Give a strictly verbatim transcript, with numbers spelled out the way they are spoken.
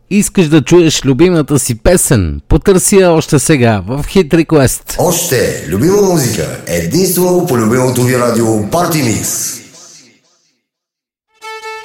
Искаш да чуеш любимата си песен? Потърси я още сега в Hit Request. Още любима музика единствено по любимото ви радио Party Mix.